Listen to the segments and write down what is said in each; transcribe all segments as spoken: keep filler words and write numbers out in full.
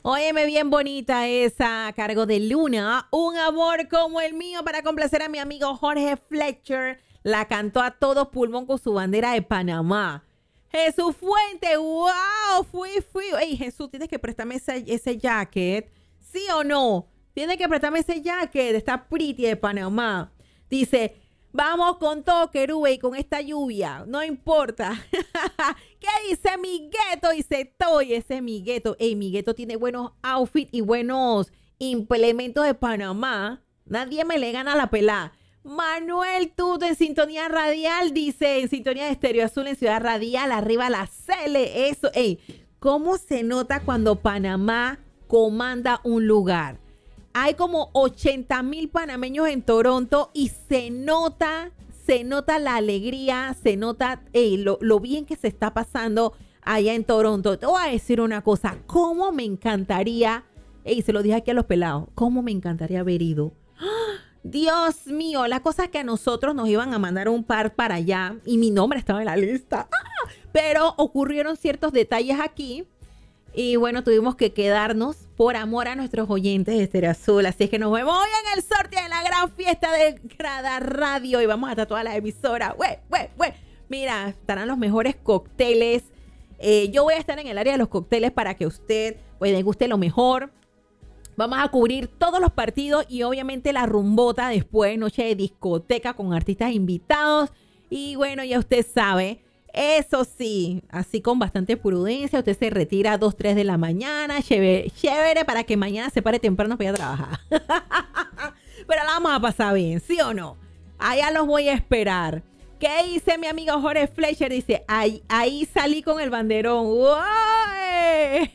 Óyeme bien bonita esa, a cargo de Luna. Un amor como el mío para complacer a mi amigo Jorge Fletcher. La cantó a todo pulmón con su bandera de Panamá. Jesús Fuente, wow, fui, fui. Ey, Jesús, tienes que prestarme ese, ese jacket. ¿Sí o no? Tienes que prestarme ese jacket. Está pretty de Panamá. Dice, vamos con todo, querube, y con esta lluvia. No importa. ¿Qué dice mi gueto? Dice, estoy, ese es mi gueto. Ey, mi gueto tiene buenos outfits y buenos implementos de Panamá. Nadie me le gana la pelada. Manuel Tuto en sintonía radial, dice, en sintonía de Estéreo Azul en Ciudad Radial, arriba la Cele, eso, ey, ¿cómo se nota cuando Panamá comanda un lugar? Hay como ochenta mil panameños en Toronto y se nota, se nota la alegría, se nota ey, lo, lo bien que se está pasando allá en Toronto. Te voy a decir una cosa, ¿cómo me encantaría, ey, se lo dije aquí a los pelados, cómo me encantaría haber ido? Dios mío, la cosa es que a nosotros nos iban a mandar un par para allá y mi nombre estaba en la lista. ¡Ah! Pero ocurrieron ciertos detalles aquí y bueno, tuvimos que quedarnos por amor a nuestros oyentes de Estéreo Azul. Así es que nos vemos hoy en el sorteo de la gran fiesta de Grada Radio y vamos hasta todas las emisoras. ¡Güey, güey, güey! Mira, estarán los mejores cócteles. Eh, yo voy a estar en el área de los cócteles para que usted pues, le guste lo mejor. Vamos a cubrir todos los partidos y obviamente la rumbota después, noche de discoteca con artistas invitados. Y bueno, ya usted sabe, eso sí, así con bastante prudencia, usted se retira a dos, tres de la mañana, chévere, chévere para que mañana se pare temprano para ir a trabajar. Pero la vamos a pasar bien, ¿sí o no? Allá los voy a esperar. ¿Qué dice mi amigo Jorge Fletcher? Dice, ahí, ahí salí con el banderón. ¡Uy!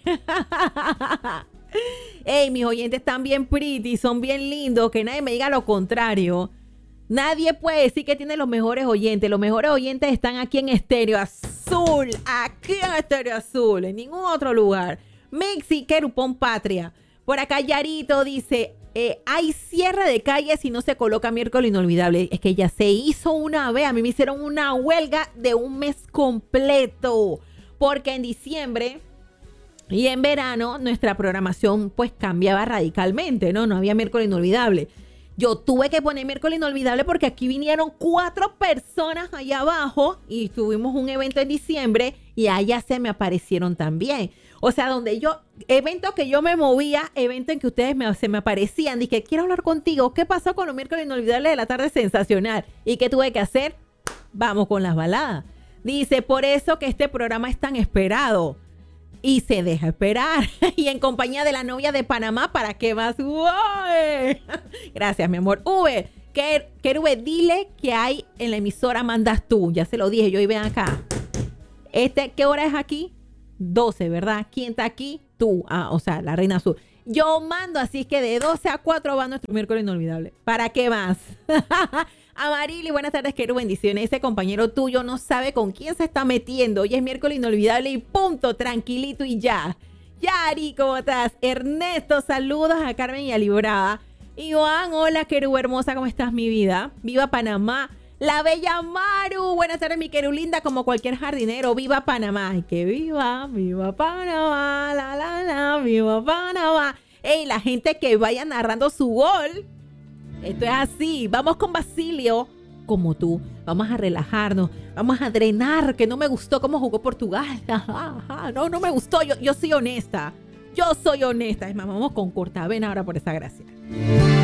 Ey, mis oyentes están bien pretty, son bien lindos, que nadie me diga lo contrario. Nadie puede decir que tiene los mejores oyentes. Los mejores oyentes están aquí en Estéreo Azul, aquí en Estéreo Azul, en ningún otro lugar. Mixi, Querupón Patria. Por acá Yarito dice, eh, hay cierre de calles si no se coloca miércoles inolvidable. Es que ya se hizo una vez, a mí me hicieron una huelga de un mes completo, porque en diciembre y en verano nuestra programación pues cambiaba radicalmente, ¿no? No había miércoles inolvidable. Yo tuve que poner miércoles inolvidable porque aquí vinieron cuatro personas allá abajo y tuvimos un evento en diciembre y allá se me aparecieron también. O sea, donde yo, evento que yo me movía, evento en que ustedes me, se me aparecían. Dije, quiero hablar contigo. ¿Qué pasó con los miércoles inolvidables de la tarde sensacional? ¿Y qué tuve que hacer? Vamos con las baladas. Dice, por eso que este programa es tan esperado. Y se deja esperar. Y en compañía de la novia de Panamá, ¿para qué más? ¡Uy! Gracias, mi amor. Uber, Querube, dile que hay en la emisora mandas tú. Ya se lo dije yo y ven acá. Este, ¿qué hora es aquí? doce, ¿verdad? ¿Quién está aquí? Tú. Ah, o sea, la Reina Azul. Yo mando, así que de doce a cuatro va nuestro miércoles inolvidable. ¿Para qué más? Amarili, buenas tardes, Querube, bendiciones. Ese compañero tuyo no sabe con quién se está metiendo. Hoy es miércoles inolvidable y punto, tranquilito y ya. Yari, ¿cómo estás? Ernesto, saludos a Carmen y a Librada. Iván, hola, Querube hermosa, ¿cómo estás, mi vida? Viva Panamá. La bella Maru, buenas tardes, mi Querulinda, como cualquier jardinero. Viva Panamá. Ay, que viva, viva Panamá, la, la, la, viva Panamá. Ey, la gente que vaya narrando su gol. Esto es así. Vamos con Basilio, como tú. Vamos a relajarnos. Vamos a drenar, que no me gustó cómo jugó Portugal. No, no me gustó. Yo, yo soy honesta. Yo soy honesta. Es más, vamos con Cortavena ahora por esa gracia.